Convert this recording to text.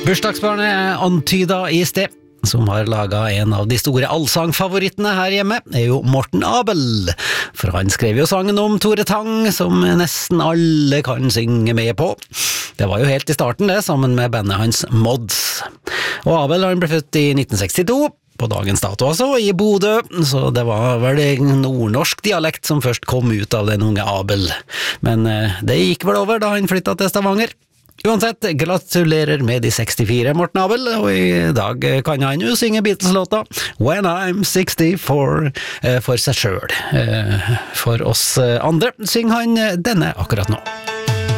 Bursdagsbarnet er antyda I sted. Som har laget en av de store allsangfavorittene her hjemme, er jo Morten Abel. For han skrev jo sangen om Tore Tang, som nesten alle kan synge med på. Det var jo helt I starten det, sammen med bandet hans Mods. Og Abel han ble født I 1962, på dagens dato altså, I Bodø, så det var vel en nordnorsk dialekt som først kom ut av den unge Abel. Men det gikk vel over da han flyttet til Stavanger. Uansett, gratulerer med de 64, Morten Abel, og I dag kan han jo synge Beatles-låta When I'm 64 for seg selv. For oss andre synger han denne akkurat nå.